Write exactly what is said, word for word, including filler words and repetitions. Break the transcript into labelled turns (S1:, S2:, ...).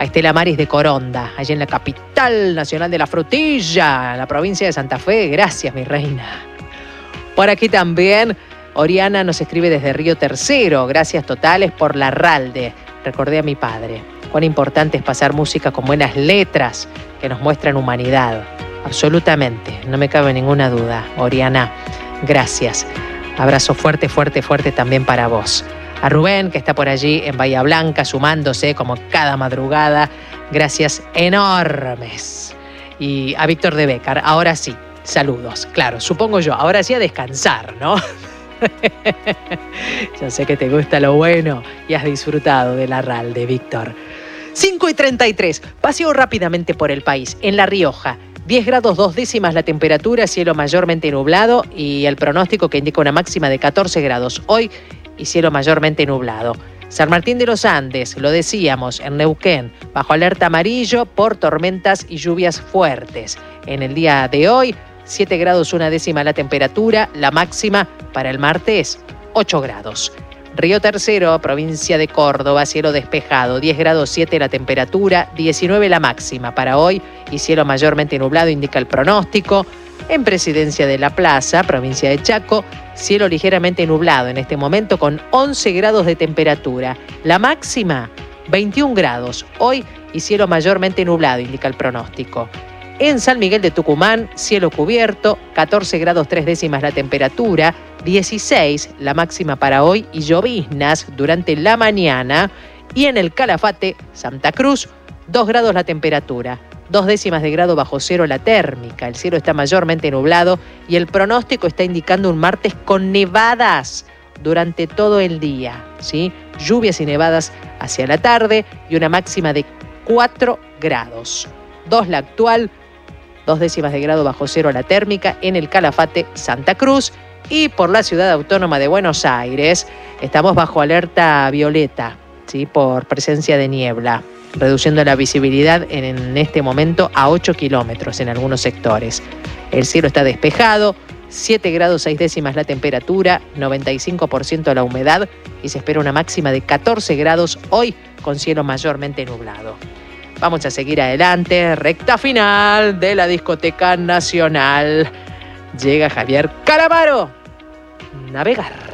S1: a Estela Maris de Coronda, allí en la capital nacional de la frutilla, en la provincia de Santa Fe. Gracias, mi reina. Por aquí también, Oriana nos escribe desde Río Tercero. Gracias totales por la Ralde. Recordé a mi padre. Cuán importante es pasar música con buenas letras que nos muestran humanidad. Absolutamente, no me cabe ninguna duda. Oriana, gracias. Abrazo fuerte, fuerte, fuerte también para vos. A Rubén, que está por allí en Bahía Blanca, sumándose como cada madrugada. Gracias enormes. Y a Víctor de Bécar, ahora sí, saludos. Claro, supongo yo, ahora sí a descansar, ¿no? Yo sé que te gusta lo bueno y has disfrutado de la Ralde, Víctor. cinco y treinta y tres, paseo rápidamente por el país. En La Rioja, diez grados dos décimas la temperatura, cielo mayormente nublado y el pronóstico que indica una máxima de catorce grados hoy y cielo mayormente nublado. San Martín de los Andes, lo decíamos, en Neuquén, bajo alerta amarillo por tormentas y lluvias fuertes. En el día de hoy, siete grados una décima la temperatura, la máxima para el martes, ocho grados. Río Tercero, provincia de Córdoba, cielo despejado, diez grados siete la temperatura, diecinueve la máxima para hoy y cielo mayormente nublado indica el pronóstico. En Presidencia de la Plaza, provincia de Chaco, cielo ligeramente nublado en este momento con once grados de temperatura. La máxima, veintiún grados hoy y cielo mayormente nublado indica el pronóstico. En San Miguel de Tucumán, cielo cubierto, catorce grados tres décimas la temperatura, dieciséis la máxima para hoy y lloviznas durante la mañana. Y en el Calafate, Santa Cruz, dos grados la temperatura, dos décimas de grado bajo cero la térmica. El cielo está mayormente nublado y el pronóstico está indicando un martes con nevadas durante todo el día, ¿sí? Lluvias y nevadas hacia la tarde y una máxima de cuatro grados. dos la actual, dos décimas de grado bajo cero la térmica en el Calafate, Santa Cruz. Y por la ciudad autónoma de Buenos Aires estamos bajo alerta violeta, ¿sí? Por presencia de niebla, reduciendo la visibilidad en este momento a ocho kilómetros en algunos sectores. El cielo está despejado, siete grados seis décimas la temperatura, noventa y cinco por ciento la humedad y se espera una máxima de catorce grados hoy con cielo mayormente nublado. Vamos a seguir adelante, recta final de la Discoteca Nacional. Llega Javier Calamaro. Navegar.